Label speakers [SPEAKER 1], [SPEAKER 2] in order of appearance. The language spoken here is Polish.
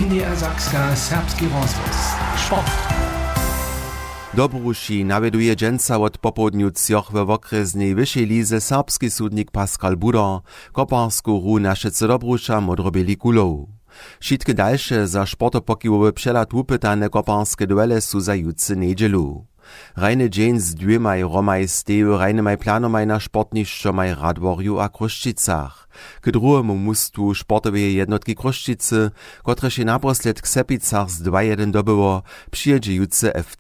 [SPEAKER 1] NDR Sakska serbski rozhlas. Sport.
[SPEAKER 2] Dobruši nawieduje dżęca od popołdniu cjoch we wokreznej wyższej lize serbski sudnik Pascal Buda, koparsku ru Naszyce Dobrusza modrobieli kulow. Wszystkie dalsze za sportopokiwowy przelat upytane koparskie duele su za jutce niedzielu. Rajny dzień z dwiemaj romaj steju rajnymaj planomaj na sportnišćomaj Radworju a Kruščicach. K drugiemu mustwu sportowej jednotki Kruščice, kotrež je naposled k Sepicach z 2-1 dobyło, przyjedzie jutce FC